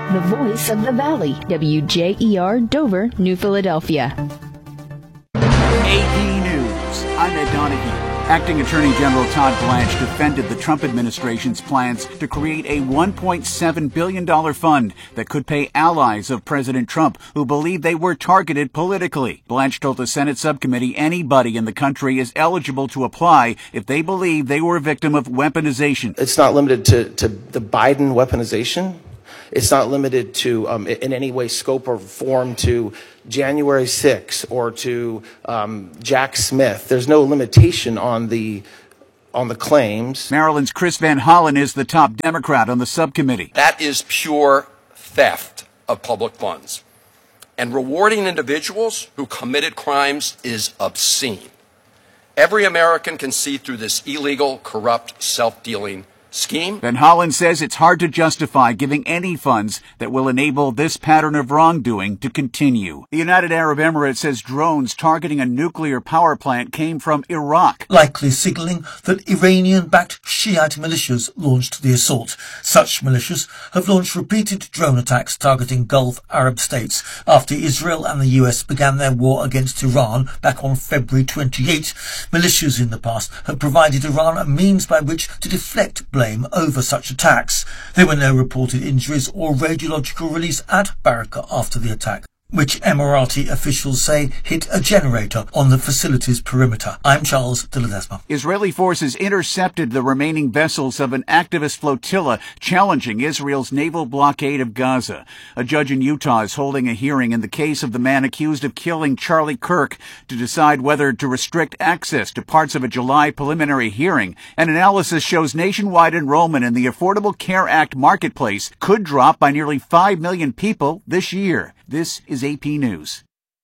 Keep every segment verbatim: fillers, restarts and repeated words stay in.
the voice of the Valley, W J E R Dover, New Philadelphia. A P News, I'm Ed Donahue. Acting Attorney General Todd Blanche defended the Trump administration's plans to create a one point seven billion dollars fund that could pay allies of President Trump who believe they were targeted politically. Blanche told the Senate subcommittee anybody in the country is eligible to apply if they believe they were a victim of weaponization. It's not limited to, to the Biden weaponization. It's not limited to, um, in any way, scope or form to January sixth or to um, Jack Smith. There's no limitation on the on the claims. Maryland's Chris Van Hollen is the top Democrat on the subcommittee. That is pure theft of public funds. And rewarding individuals who committed crimes is obscene. Every American can see through this illegal, corrupt, self-dealing scheme. Van Hollen says it's hard to justify giving any funds that will enable this pattern of wrongdoing to continue. The United Arab Emirates says drones targeting a nuclear power plant came from Iraq, likely signaling that Iranian-backed Shiite militias launched the assault. Such militias have launched repeated drone attacks targeting Gulf Arab states after Israel and the U S began their war against Iran back on February twenty-eighth. Militias in the past have provided Iran a means by which to deflect blame over such attacks. There were no reported injuries or radiological release at Barakah after the attack, which Emirati officials say hit a generator on the facility's perimeter. I'm Charles de Ledesma. Israeli forces intercepted the remaining vessels of an activist flotilla challenging Israel's naval blockade of Gaza. A judge in Utah is holding a hearing in the case of the man accused of killing Charlie Kirk to decide whether to restrict access to parts of a July preliminary hearing. An analysis shows nationwide enrollment in the Affordable Care Act marketplace could drop by nearly five million people this year. This is A P News.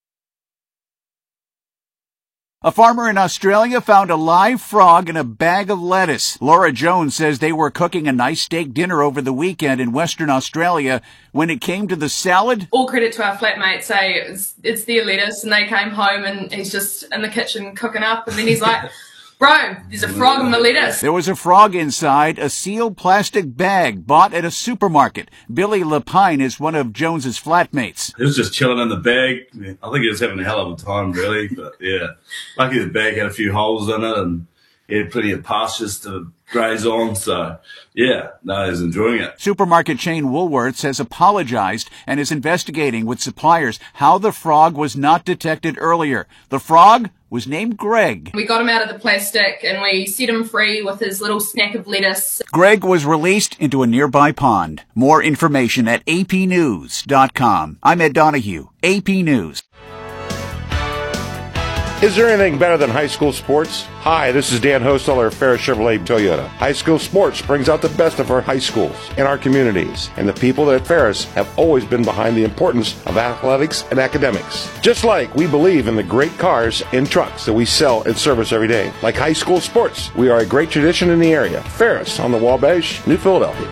A farmer in Australia found a live frog in a bag of lettuce. Laura Jones says they were cooking a nice steak dinner over the weekend in Western Australia. When it came to the salad, all credit to our flatmate, say it's, it's their lettuce, and they came home and he's just in the kitchen cooking up, and then he's like, bro, there's a frog in my lettuce. There was a frog inside a sealed plastic bag bought at a supermarket. Billy Lapine is one of Jones's flatmates. He was just chilling in the bag. I think he was having a hell of a time, really. But yeah, lucky the bag had a few holes in it and he had plenty of pastures to graze on. So yeah, no, he was enjoying it. Supermarket chain Woolworths has apologized and is investigating with suppliers how the frog was not detected earlier. The frog was named Greg. We got him out of the plastic and we set him free with his little snack of lettuce. Greg was released into a nearby pond. More information at a p news dot com. I'm Ed Donahue, A P News. Is there anything better than high school sports? Hi, this is Dan Hosteller of Ferris Chevrolet Toyota. High school sports brings out the best of our high schools and our communities. And the people at Ferris have always been behind the importance of athletics and academics. Just like we believe in the great cars and trucks that we sell and service every day. Like high school sports, we are a great tradition in the area. Ferris on the Wabash, New Philadelphia.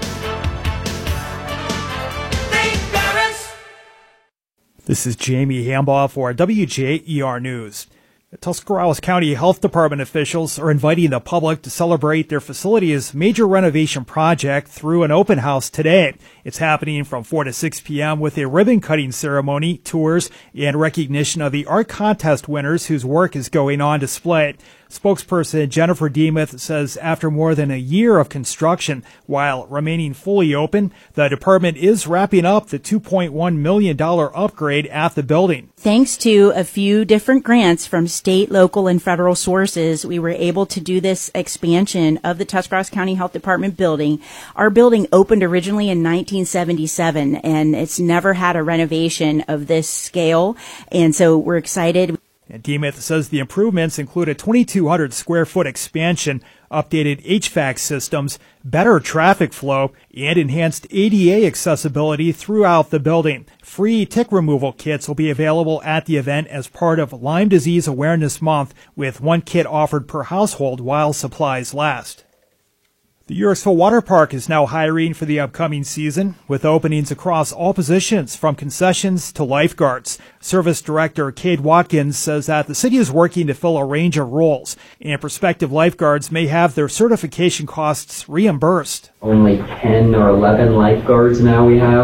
This is Jamie Hambaugh for W J E R News. Tuscarawas County Health Department officials are inviting the public to celebrate their facility's major renovation project through an open house today. It's happening from four to six p.m. with a ribbon-cutting ceremony, tours, and recognition of the art contest winners whose work is going on display. Spokesperson Jennifer Demuth says after more than a year of construction, while remaining fully open, the department is wrapping up the two point one million dollars upgrade at the building. Thanks to a few different grants from state, local, and federal sources, we were able to do this expansion of the Tuscarawas County Health Department building. Our building opened originally in nineteen seventy-seven, and it's never had a renovation of this scale, and so we're excited. And Demuth says the improvements include a twenty-two hundred square foot expansion, updated H V A C systems, better traffic flow, and enhanced A D A accessibility throughout the building. Free tick removal kits will be available at the event as part of Lyme Disease Awareness Month, with one kit offered per household while supplies last. The Yorksville Water Park is now hiring for the upcoming season, with openings across all positions from concessions to lifeguards. Service Director Cade Watkins says that the city is working to fill a range of roles, and prospective lifeguards may have their certification costs reimbursed. Only ten or eleven lifeguards now we have,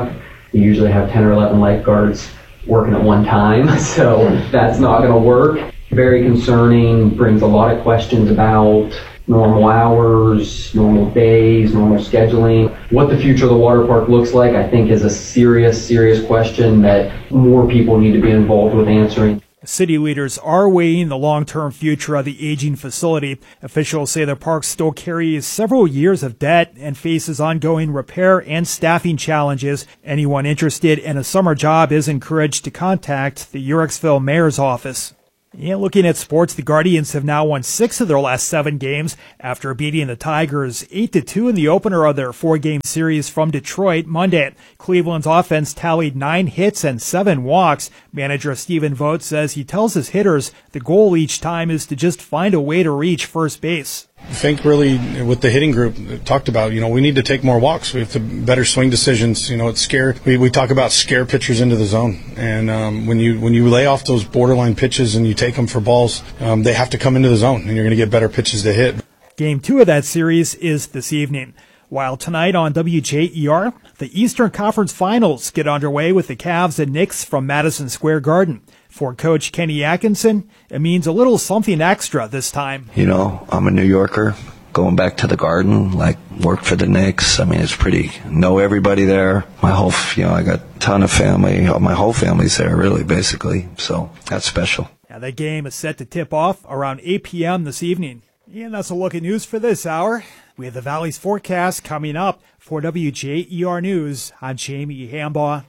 You usually have ten or eleven lifeguards working at one time, so that's not going to work. Very concerning, brings a lot of questions about normal hours, normal days, normal scheduling. What the future of the water park looks like, I think, is a serious, serious question that more people need to be involved with answering. City leaders are weighing the long-term future of the aging facility. Officials say the park still carries several years of debt and faces ongoing repair and staffing challenges. Anyone interested in a summer job is encouraged to contact the Uhrichsville Mayor's office. And looking at sports, the Guardians have now won six of their last seven games after beating the Tigers eight to two in the opener of their four-game series from Detroit Monday. Cleveland's offense tallied nine hits and seven walks. Manager Stephen Vogt says he tells his hitters the goal each time is to just find a way to reach first base. I think really with the hitting group talked about, you know, we need to take more walks. We have to better swing decisions. You know, it's scare. We, we talk about scare pitchers into the zone. And um, when you when you lay off those borderline pitches and you take them for balls, um, they have to come into the zone and you're going to get better pitches to hit. Game two of that series is this evening. While tonight on W J E R, the Eastern Conference Finals get underway with the Cavs and Knicks from Madison Square Garden. For Coach Kenny Atkinson, it means a little something extra this time. You know, I'm a New Yorker, going back to the Garden, like work for the Knicks. I mean, it's pretty, know everybody there. My whole, you know, I got a ton of family. My whole family's there, really, basically. So that's special. Now, that game is set to tip off around eight p.m. this evening. And that's a look at news for this hour. We have the Valley's forecast coming up. For W J E R News, I'm Jamie Hambaugh.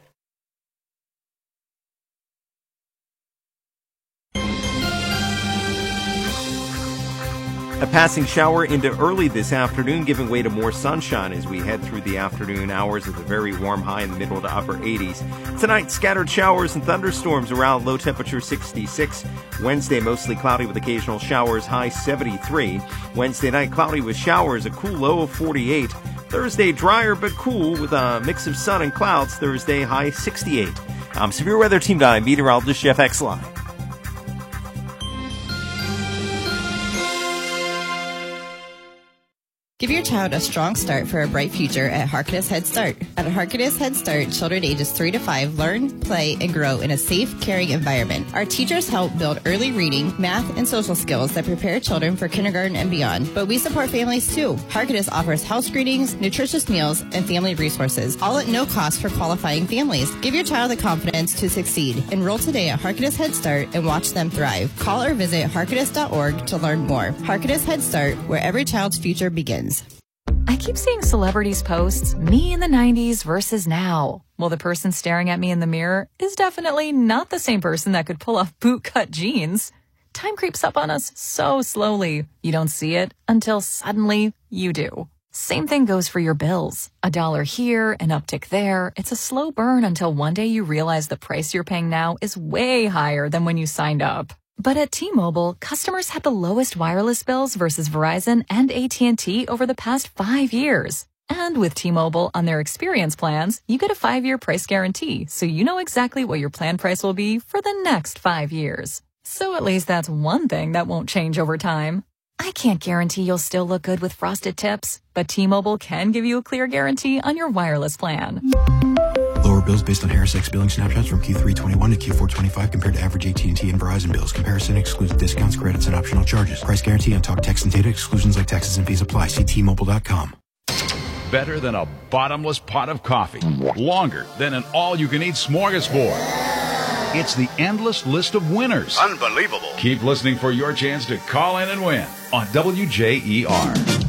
A passing shower into early this afternoon, giving way to more sunshine as we head through the afternoon hours with a very warm high in the middle to upper eighties. Tonight, scattered showers and thunderstorms around, low temperature sixty-six. Wednesday, mostly cloudy with occasional showers, high seventy-three. Wednesday night, cloudy with showers, a cool low of forty-eight. Thursday, drier but cool with a mix of sun and clouds. Thursday, high sixty-eight. I'm Severe Weather Team nine meteorologist Jeff Exline. Give your child a strong start for a bright future at Harkness Head Start. At Harkness Head Start, children ages three to five learn, play, and grow in a safe, caring environment. Our teachers help build early reading, math, and social skills that prepare children for kindergarten and beyond. But we support families too. Harkness offers house greetings, nutritious meals, and family resources, all at no cost for qualifying families. Give your child the confidence to succeed. Enroll today at Harkness Head Start and watch them thrive. Call or visit harkness dot org to learn more. Harkness Head Start, where every child's future begins. I keep seeing celebrities post me in the nineties versus now. Well, the person staring at me in the mirror is definitely not the same person that could pull off bootcut jeans. Time creeps up on us so slowly. You don't see it until suddenly you do. Same thing goes for your bills. A dollar here, an uptick there. It's a slow burn until one day you realize the price you're paying now is way higher than when you signed up. But at T-Mobile, customers had the lowest wireless bills versus Verizon and A T and T over the past five years. And with T-Mobile on their experience plans, you get a five-year price guarantee, so you know exactly what your plan price will be for the next five years. So at least that's one thing that won't change over time. I can't guarantee you'll still look good with frosted tips, but T-Mobile can give you a clear guarantee on your wireless plan. Lower bills based on Harris X billing snapshots from Q three twenty-one to Q four twenty-five compared to average A T and T and Verizon bills. Comparison excludes discounts, credits, and optional charges. Price guarantee on talk, text, and data. Exclusions like taxes and fees apply. See T Mobile dot com. Better than a bottomless pot of coffee. Longer than an all-you-can-eat smorgasbord. It's the endless list of winners. Unbelievable. Keep listening for your chance to call in and win on W J E R.